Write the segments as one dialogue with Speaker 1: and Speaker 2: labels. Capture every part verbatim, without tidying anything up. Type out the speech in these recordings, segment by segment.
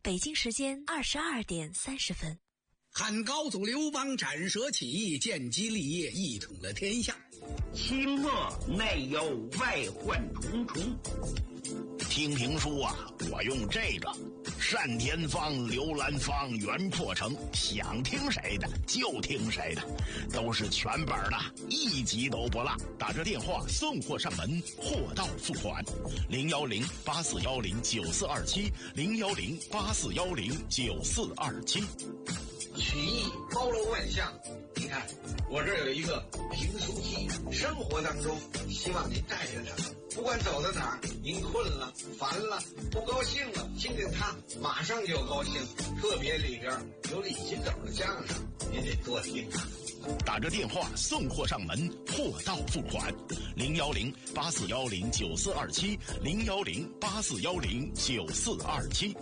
Speaker 1: 北京时间二十二点三十分。
Speaker 2: 汉高祖刘邦斩蛇起义，建基立业，一统了天下。
Speaker 3: 清末内忧外患重重。
Speaker 4: 听评书啊，我用这个单田芳、刘兰芳、袁破城，想听谁的就听谁的，都是全本的，一集都不落。打着电话送货上门，货到付款。零幺零八四幺零九四二七，零幺零八四幺零九四二七。
Speaker 5: 曲艺包罗万象，你看我这有一个评书机，生活当中希望您带着它，不管走到哪儿，您困了、烦了、不高兴了，听听它，马上就高兴。特别里边有李金斗的相声，您得多听啊。
Speaker 4: 打着电话送货上门，货到付款。零幺零八四幺零九四二七，零幺零八四幺零九四二七。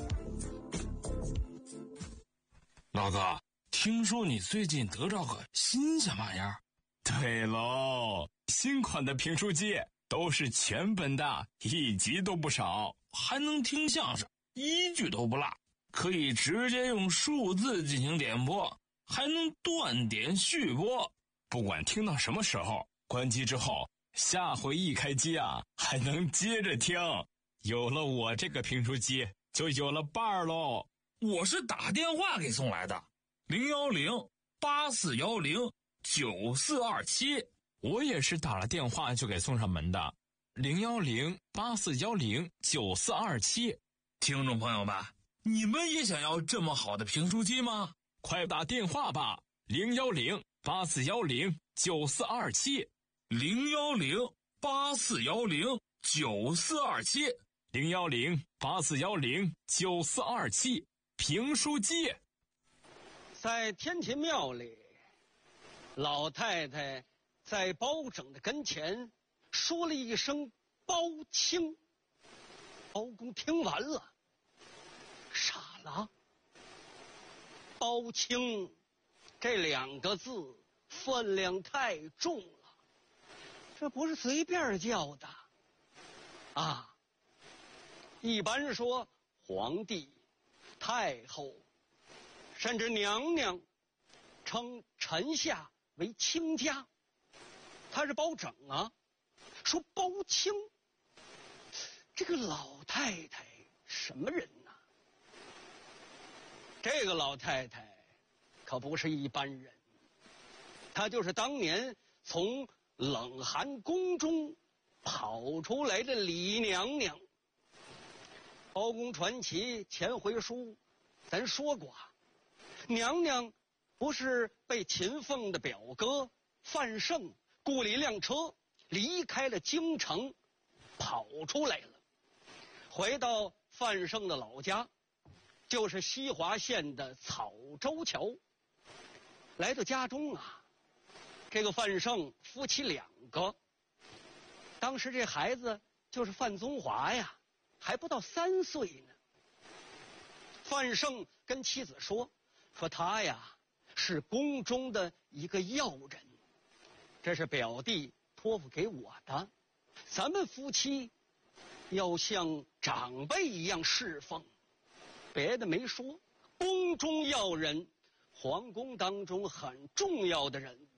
Speaker 6: 老哥，听说你最近得着个新鲜玩意儿？
Speaker 7: 对喽，新款的评书机都是全本的，一集都不少，
Speaker 6: 还能听相声，一句都不落，可以直接用数字进行点播，还能断点续播，
Speaker 7: 不管听到什么时候，关机之后，下回一开机啊，还能接着听。有了我这个评书机，就有了伴儿喽。
Speaker 6: 我是打电话给送来的，零幺零八四幺零九四二七。
Speaker 7: 我也是打了电话就给送上门的，零幺零八四幺零九四二七。
Speaker 6: 听众朋友们，你们也想要这么好的评书机吗？
Speaker 7: 快打电话吧，零幺零八四幺零九四二七，
Speaker 6: 零幺零八四幺零九四二七，
Speaker 7: 零幺零八四幺零九四二七。评书机。
Speaker 8: 在天庭庙里，老太太在包拯的跟前说了一声包青。包公听完了傻了，包青这两个字分量太重了，这不是随便叫的啊。一般说皇帝、太后甚至娘娘称臣下为卿家，他是包拯啊，说包青，这个老太太什么人呢？这个老太太可不是一般人，她就是当年从冷寒宫中跑出来的李娘娘。包公传奇前回书咱说过，娘娘不是被秦凤的表哥范胜雇了一辆车离开了京城，跑出来了，回到范胜的老家，就是西华县的草洲桥。来到家中啊，这个范胜夫妻两个，当时这孩子就是范宗华呀，还不到三岁呢。范胜跟妻子说说他呀是宫中的一个要人，这是表弟托付给我的，咱们夫妻要像长辈一样侍奉。别的没说，宫中要人，皇宫当中很重要的人物，